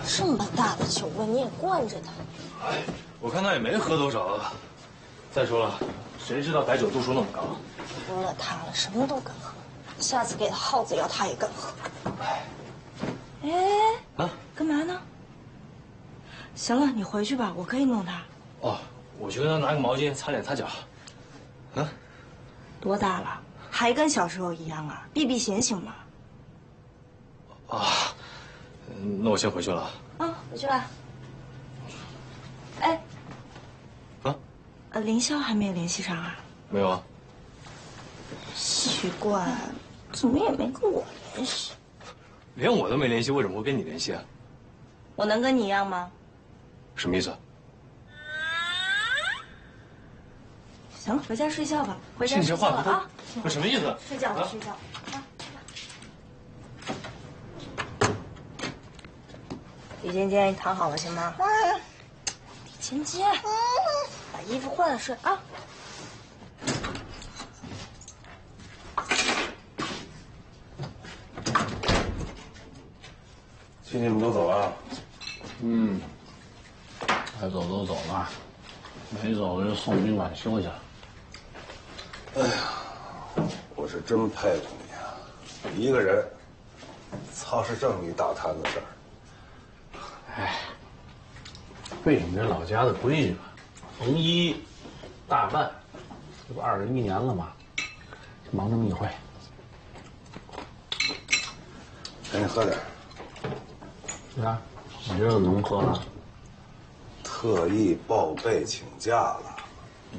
这么大的酒味，你也惯着他。 哎，我看他也没喝多少。再说了，谁知道白酒度数那么高？ 服了他了，什么都敢喝。下次给他耗子药，他也敢喝。哎，啊，干嘛呢？行了，你回去吧，我可以弄他。 哦，我去跟他拿个毛巾擦脸擦脚。啊？ 多大了，还跟小时候一样啊？避避嫌行吗？ 啊，那我先回去了。 啊，回去吧。哎， 啊？ 凌霄还没有联系上啊？ 没有啊。 奇怪，怎么也没跟我联系？ 连我都没联系，为什么会跟你联系啊？ 我能跟你一样吗？ 什么意思？ 行了，回家睡觉吧。回家睡觉了啊！ 这什么意思？ 睡觉，睡觉。啊，李尖尖，你躺好了行吗？李尖尖，把衣服换了睡啊。 亲戚们都走了。 该走都走了，没走的就送宾馆休息了。 哎呀，我是真佩服你啊！一个人操持这么一大摊子事儿。 哎，背你这老家的规矩吧，逢一大办，这不21年了吗？忙这么一回。 给你喝点。 是啊，你这能喝了？ 特意报备请假了。